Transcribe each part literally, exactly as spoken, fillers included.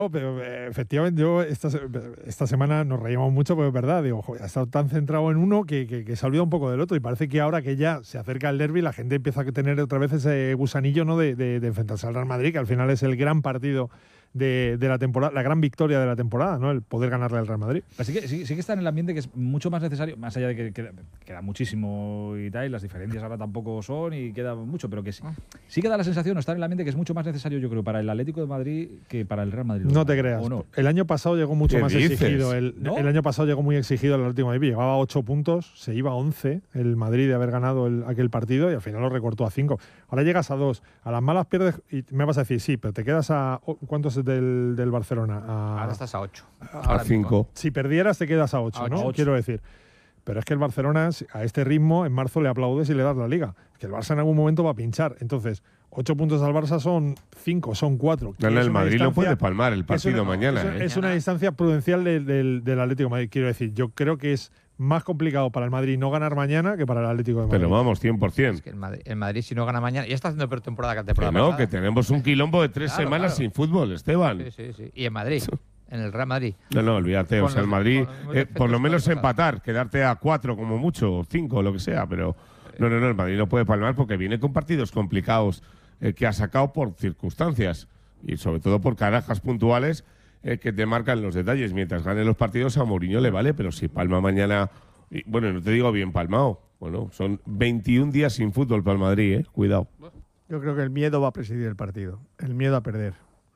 No, pero eh, efectivamente yo esta, esta semana nos reíamos mucho, pero es verdad, digo, joder, ha estado tan centrado en uno que, que, que se ha olvidado un poco del otro, y parece que ahora que ya se acerca el derbi, la gente empieza a tener otra vez ese gusanillo, ¿no?, de, de, de enfrentarse al Real Madrid, que al final es el gran partido de, de la temporada, la gran victoria de la temporada, ¿no?, el poder ganarle al Real Madrid. Así que sí, sí que está en el ambiente que es mucho más necesario, más allá de que queda, queda muchísimo y tal, y las diferencias ahora tampoco son y queda mucho, pero que sí, sí que da la sensación, está en el ambiente que es mucho más necesario, yo creo, para el Atlético de Madrid que para el Real Madrid. No te creas. No? El año pasado llegó mucho más dices? exigido. El, ¿No? el año pasado llegó muy exigido el Atlético de Madrid. Llevaba ocho puntos, se iba a once el Madrid de haber ganado el, aquel partido y al final lo recortó a cinco. Ahora llegas a dos. A las malas pierdes y me vas a decir, sí, pero te quedas a… ¿Cuántos es del, del Barcelona? A, Ahora estás a ocho. A cinco. Si perdieras te quedas a ocho, A ¿no? ocho. Quiero decir. Pero es que el Barcelona, a este ritmo, en marzo le aplaudes y le das la liga. Es que el Barça en algún momento va a pinchar. Entonces, ocho puntos al Barça son cinco, son cuatro. No, no, el Madrid lo puede palmar el partido es una, mañana. Es, una, ¿eh? es una distancia prudencial del, del, del Atlético de Madrid. Quiero decir, yo creo que es más complicado para el Madrid no ganar mañana que para el Atlético de Madrid. Pero vamos, cien por cien. Es que el Madrid, el Madrid, si no gana mañana, ya está haciendo peor temporada que la Que temporada no, pasada. que tenemos un quilombo de tres Claro, semanas claro. sin fútbol, Esteban. Sí, sí, sí. Y en Madrid, en el Real Madrid. No, no, olvídate. Con O sea, el los- Madrid, con los eh, defectos por lo menos que ha pasado. empatar, quedarte a cuatro como mucho, o cinco, o lo que sea. Pero no, no, no, el Madrid no puede palmar porque viene con partidos complicados eh, que ha sacado por circunstancias y sobre todo por carajas puntuales eh, que te marcan los detalles. Mientras gane los partidos a Mourinho le vale, pero si palma mañana, y, bueno, no te digo bien palmado, bueno, son veintiún días sin fútbol para el Madrid, eh, cuidado. Yo creo que el miedo va a presidir el partido, el miedo a perder.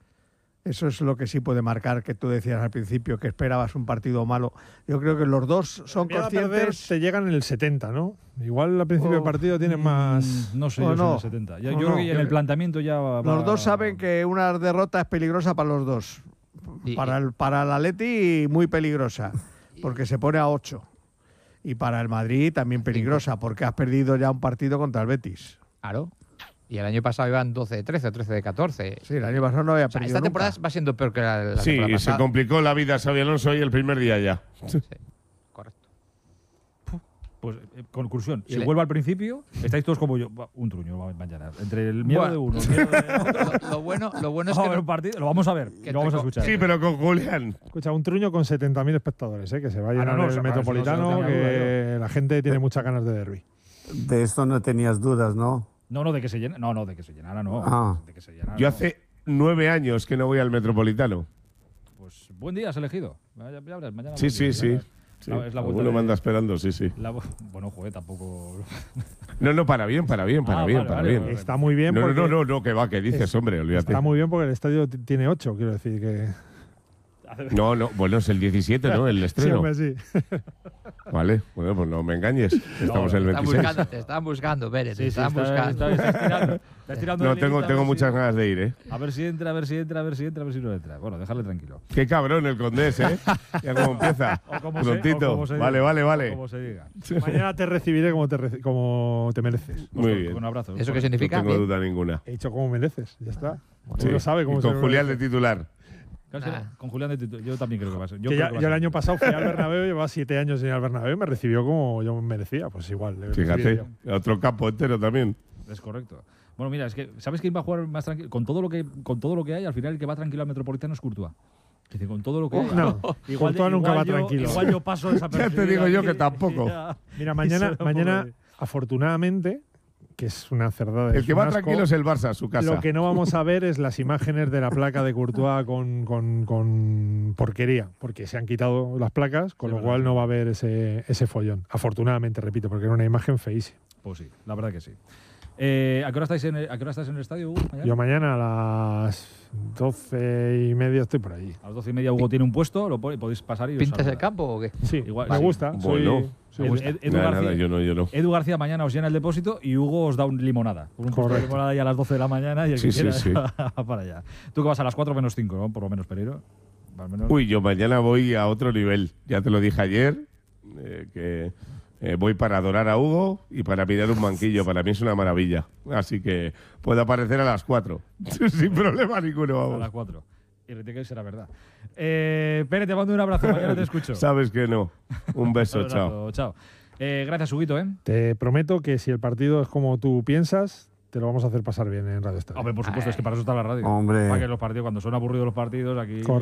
Eso es lo que sí puede marcar, que tú decías al principio que esperabas un partido malo. Yo creo que los dos son Miedo a perder conscientes. te llegan en el setenta, ¿no? Igual al principio Oh, del partido tienes más… Mm, no sé, o yo soy no. del setenta. Ya- O yo creo no. que en el planteamiento ya va, Los dos saben que una derrota es peligrosa para los dos. Y- Para el, para el Atleti muy peligrosa, porque se pone a ocho. Y para el Madrid también peligrosa, porque has perdido ya un partido contra el Betis. Claro. Y el año pasado iban doce de trece, trece de catorce. Sí, el año pasado no había O sea, perdido esta temporada nunca. va siendo peor que la, la Sí, temporada y se pasada. complicó la vida a Xabi Alonso ahí el primer día ya. Sí, correcto. Pues, eh, conclusión, Y si le- vuelvo al principio, estáis todos como yo. Va, un truño va- mañana. Entre el miedo Bueno. de uno, el miedo de otro. Lo, lo bueno, lo bueno es Vamos a que ver no- un partido, lo vamos a ver, Que lo vamos a tengo- escuchar. Sí, pero con Julián. Escucha, un truño con setenta mil espectadores, ¿eh? Que se va a Ah, no, llenar no, el eso, claro, Metropolitano, eso no tenía duda que la gente tiene muchas ganas de derbi. De esto no tenías dudas, ¿no? No, no, de que se llena, no, no, de que se llenara, no. Ah. De que se llenara, Yo no. hace nueve años que no voy al Metropolitano. Pues buen día has elegido. Ya- ya verás, mañana Sí, buen sí, día, sí. mañana. sí. La- es la vuelta Alguno de- me anda esperando, sí, sí. La vo- bueno, joder, tampoco. No, no, para bien, para bien, para Ah, bien, vale, para vale, bien. vale. Está muy bien No, no, porque… no, no, no, que va, que dices, es- hombre, olvídate. Está muy bien porque el estadio t- tiene ocho, quiero decir que… No, no, bueno, es el diecisiete, ¿no? El Sí, estreno. hombre, sí. Vale, bueno, pues no me engañes. Estamos en el Te están veintiséis. buscando, te están buscando, Pérez, te Sí, sí, están está, buscando. está- está estirando, está estirando No, el tengo, hilito, a tengo ver muchas si- ganas de ir, ¿eh? A ver si entra, a ver si entra, a ver si entra, a ver si no entra. Bueno, dejarle tranquilo. Qué cabrón el Condés, ¿eh? Ya como empieza. O como se- Prontito. o como se Vale, diga, vale, o vale. Como se diga. Mañana te recibiré como te, reci- como te mereces. Muy Con- bien. Con un abrazo. ¿Eso qué No significa? tengo Bien. duda ninguna. He dicho como mereces, ya está. Sí. Uno sabe cómo Y se con lo Julián de merece. titular. Claro, es que Nah. con Julián de Tito, yo también creo que va a ser. Yo, Que creo ya- que va a yo el ser. año pasado fui al Bernabéu, llevaba siete años en ir al Bernabéu y me recibió como yo merecía. Pues igual. le recibiré Fíjate, yo. otro campo entero también. Es correcto. Bueno, mira, es que ¿sabes quién va a jugar más tranquilo? Con todo lo que con todo lo que hay, al final el que va tranquilo al Metropolitano es Courtois. Es decir, con todo lo que hay. No, Courtois nunca va yo- tranquilo. Igual yo paso desapercibido. Ya te digo yo aquí que tampoco. y ya- Mira, y mañana, se lo mañana pongo afortunadamente, que es una cerdada. El es que un va asco, tranquilo es el Barça, su casa. Lo que no vamos a ver es las imágenes de la placa de Courtois con, con, con porquería, porque se han quitado las placas, con Sí, lo verdad, cual sí. no va a haber ese, ese follón. Afortunadamente, repito, porque era una imagen feísima. Pues sí, la verdad que sí. Eh, ¿a, qué hora estáis en el, ¿A qué hora estás en el estadio, Hugo? mañana? Yo mañana a las doce y media estoy por allí. A las doce y media Hugo tiene un puesto, lo pone- podéis pasar y os ¿Pintas el saluda. campo o qué? Sí, Igual, me sí. gusta. soy- Bueno. soy- Me gusta. Ed- Edu, Nada, García, nada, yo no, yo no. Edu García mañana os llena el depósito y Hugo os da un limonada. Un puesto de Correcto. limonada ya a las doce de la mañana y el Sí, que sí, quiera sí. va para allá. Tú que vas a las cuatro menos cinco, ¿no? Por lo menos, Pereiro. Al menos. Uy, yo mañana voy a otro nivel. Ya te lo dije ayer, eh, que eh, voy para adorar a Hugo y para mirar un banquillo. Para mí es una maravilla. Así que puedo aparecer a las cuatro. Sin problema ninguno, A vamos. las cuatro. Y rete que será verdad. Eh, Pere, te mando un abrazo. Mañana te escucho. Sabes que no. Un beso, Un chao. abrazo, chao. Eh, gracias, Huguito, ¿eh? Te prometo que si el partido es como tú piensas, te lo vamos a hacer pasar bien en Radio Estadio. Hombre, por supuesto, es que para eso está la radio. Hombre. Para que los partidos, cuando son aburridos los partidos, aquí. Correcto.